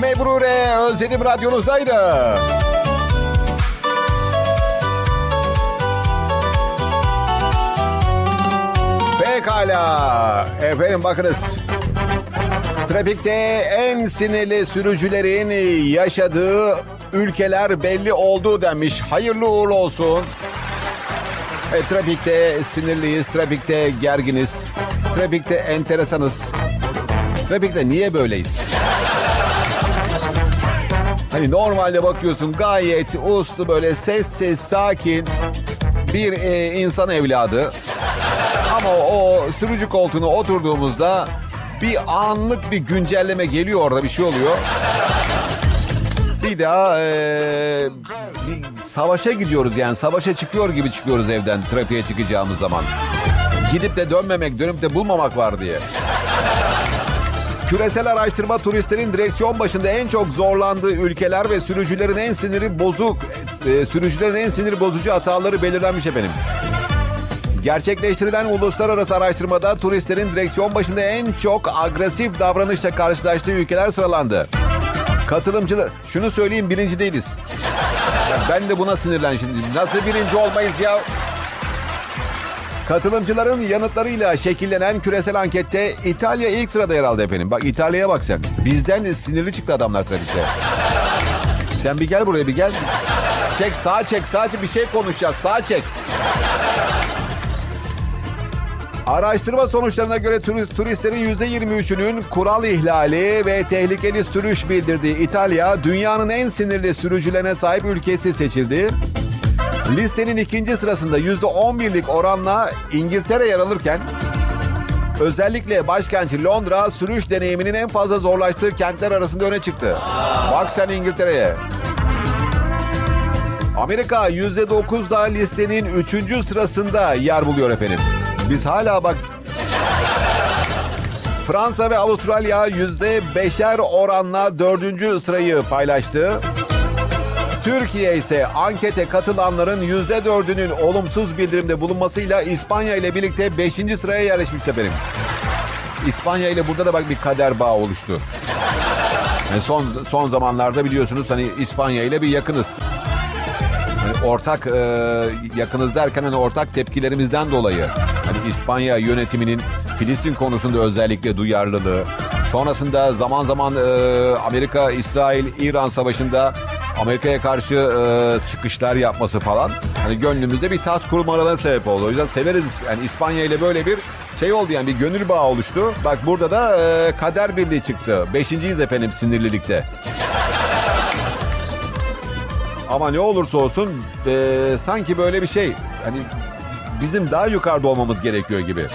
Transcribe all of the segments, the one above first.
Mebrure Özledim radyonuzdaydı. Pekala. Efendim bakınız. Trafikte en sinirli sürücülerin yaşadığı ülkeler belli oldu denmiş. Hayırlı uğurlu olsun. Trafikte sinirliyiz, trafikte gerginiz, trafikte enteresanız. Trafikte niye böyleyiz? Hani normalde bakıyorsun gayet uslu, böyle sessiz, sakin bir insan evladı. Ama o sürücü koltuğuna oturduğumuzda bir anlık bir güncelleme geliyor, orada bir şey oluyor. Bir daha bir savaşa gidiyoruz, yani savaşa çıkıyor gibi çıkıyoruz evden trafiğe çıkacağımız zaman. Gidip de dönmemek, dönüp de bulmamak var diye. Küresel araştırma turistlerin direksiyon başında en çok zorlandığı ülkeler ve sürücülerin en sinir bozucu hataları belirlenmiş efendim. Gerçekleştirilen uluslararası araştırmada turistlerin direksiyon başında en çok agresif davranışla karşılaştığı ülkeler sıralandı. Katılımcılar, şunu söyleyeyim, birinci değiliz. Ben de buna sinirlen şimdi. Nasıl birinci olmayız ya? Katılımcıların yanıtlarıyla şekillenen küresel ankette İtalya ilk sırada yer aldı efendim. Bak İtalya'ya bak sen. Bizden de sinirli çıktı adamlar trafikte. Sen bir gel buraya, bir gel. Çek, sağa çek, bir şey konuşacağız. Sağa çek. Araştırma sonuçlarına göre turistlerin %23'ünün kural ihlali ve tehlikeli sürüş bildirdiği İtalya, dünyanın en sinirli sürücülerine sahip ülkesi seçildi. Listenin ikinci sırasında %11'lik oranla İngiltere yer alırken, özellikle başkenti Londra sürüş deneyiminin en fazla zorlaştığı kentler arasında öne çıktı. Bak sen İngiltere'ye. Amerika %9'da listenin 3. sırasında yer buluyor efendim. Biz hala bak... Fransa ve Avustralya %5'er oranla 4. sırayı paylaştı. Türkiye ise ankete katılanların %4'ünün olumsuz bildirimde bulunmasıyla İspanya ile birlikte 5. sıraya yerleşmiş efendim. İspanya ile burada da bak bir kader bağı oluştu. Yani son zamanlarda biliyorsunuz hani İspanya ile bir yakınız. Yani ortak yakınız derken hani ortak tepkilerimizden dolayı. Hani İspanya yönetiminin Filistin konusunda özellikle duyarlılığı. Sonrasında zaman zaman Amerika, İsrail, İran savaşında Amerika'ya karşı çıkışlar yapması falan. Hani gönlümüzde bir taht kurmalarına sebep oldu. O yüzden severiz. Yani İspanya ile böyle bir şey oldu, yani bir gönül bağı oluştu. Bak burada da kader birliği çıktı. 5.'yiz efendim sinirlilikte. Ama ne olursa olsun sanki böyle bir şey. Hani bizim daha yukarıda olmamız gerekiyor gibi.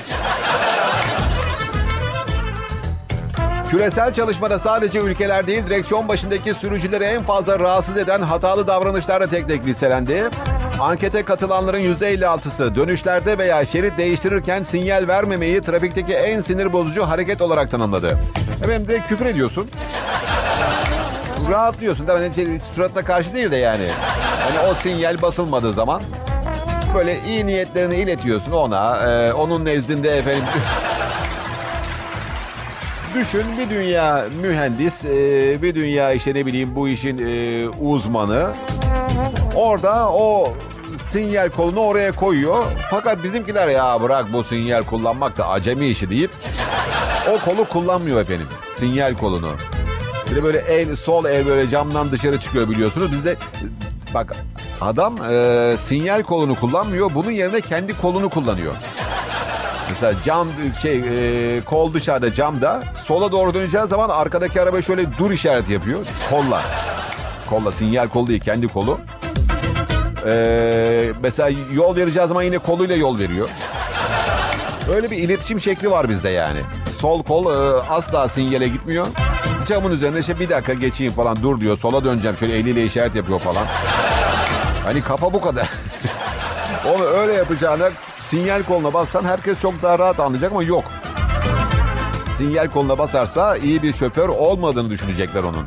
Küresel çalışmada sadece ülkeler değil, direksiyon başındaki sürücüleri en fazla rahatsız eden hatalı davranışlar da tek tek listelendi. Ankete katılanların %56'sı dönüşlerde veya şerit değiştirirken sinyal vermemeyi trafikteki en sinir bozucu hareket olarak tanımladı. Efendim direkt küfür ediyorsun. Rahatlıyorsun. Tabii suratına karşı değil de yani. Hani o sinyal basılmadığı zaman böyle iyi niyetlerini iletiyorsun ona. Onun nezdinde efendim... Düşün, bir dünya mühendis, bir dünya işte ne bileyim bu işin uzmanı. Orada o sinyal kolunu oraya koyuyor. Fakat bizimkiler ya bırak bu sinyal kullanmak da acemi işi deyip o kolu kullanmıyor efendim. Sinyal kolunu. Bir de böyle sol el böyle camdan dışarı çıkıyor biliyorsunuz. Bizde bak adam sinyal kolunu kullanmıyor. Bunun yerine kendi kolunu kullanıyor. Mesela kol dışarıda camda, sola doğru döneceği zaman arkadaki araba şöyle dur işareti yapıyor. Kolla sinyal kolu değil, kendi kolu. Mesela yol vereceği zaman yine koluyla yol veriyor. Öyle bir iletişim şekli var bizde yani. Sol kol asla sinyale gitmiyor. Camın üzerinde işte bir dakika geçeyim falan, dur diyor, sola döneceğim şöyle eliyle işaret yapıyor falan. Hani kafa bu kadar. Onu öyle yapacağına sinyal koluna bassan herkes çok daha rahat anlayacak ama yok. Sinyal koluna basarsa iyi bir şoför olmadığını düşünecekler onun.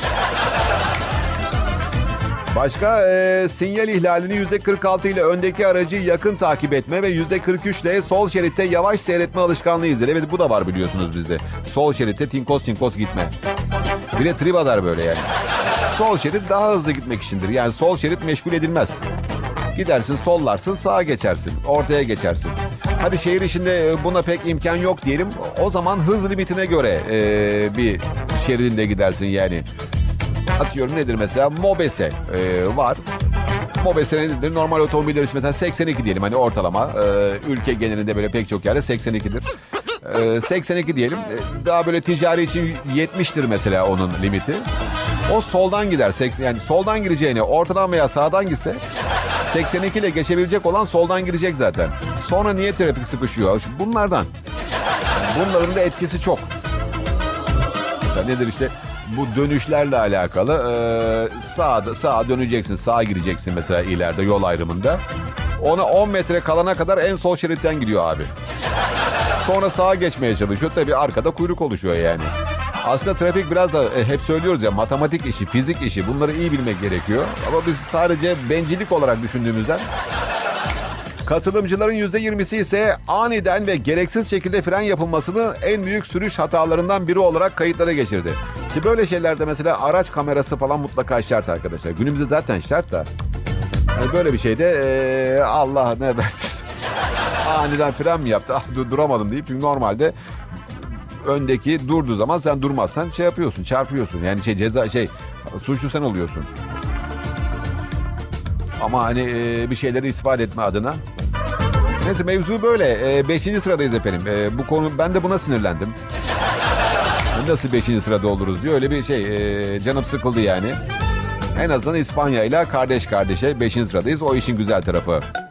Başka sinyal ihlalini %46 ile öndeki aracı yakın takip etme ve %43 ile sol şeritte yavaş seyretme alışkanlığı izler. Evet bu da var biliyorsunuz bizde. Sol şeritte tinkos gitme. Bir de trip atar böyle yani. Sol şerit daha hızlı gitmek içindir. Yani sol şerit meşgul edilmez. Gidersin, sollarsın, sağa geçersin. Ortaya geçersin. Hadi şehir içinde buna pek imkan yok diyelim. O zaman hız limitine göre bir şeridinde gidersin yani. Atıyorum nedir mesela? Mobese var. Mobese nedir? Normal otomobiller için mesela 82 diyelim. Hani ortalama. Ülke genelinde böyle pek çok yerde 82'dir. 82 diyelim. Daha böyle ticari için 70'tir mesela onun limiti. O soldan gider. Yani soldan gireceğine ortadan veya sağdan gitse 82 ile geçebilecek olan soldan girecek zaten. Sonra niye trafik sıkışıyor? Bunlardan. Bunların da etkisi çok. Mesela nedir işte bu dönüşlerle alakalı sağa döneceksin, sağa gireceksin mesela ileride yol ayrımında. Ona 10 metre kalana kadar en sol şeritten gidiyor abi. Sonra sağa geçmeye çalışıyor. Tabii arkada kuyruk oluşuyor yani. Aslında trafik biraz da hep söylüyoruz ya matematik işi, fizik işi. Bunları iyi bilmek gerekiyor. Ama biz sadece bencillik olarak düşündüğümüzden katılımcıların %20'si ise aniden ve gereksiz şekilde fren yapılmasını en büyük sürüş hatalarından biri olarak kayıtlara geçirdi. İşte böyle şeylerde mesela araç kamerası falan mutlaka şart arkadaşlar. Günümüzde zaten şart da. Yani böyle bir şeyde Allah ne versin. Aniden fren mi yaptı? Duramadım deyip çünkü normalde öndeki durduğu zaman sen durmazsan şey yapıyorsun, çarpıyorsun. Yani suçlu sen oluyorsun. Ama hani bir şeyleri ispat etme adına. Neyse mevzu böyle. 5. sıradayız efendim. Bu konu ben de buna sinirlendim. Nasıl 5. sırada oluruz diyor. Öyle bir canım sıkıldı yani. En azından İspanya ile kardeş kardeşe 5. sıradayız. O işin güzel tarafı.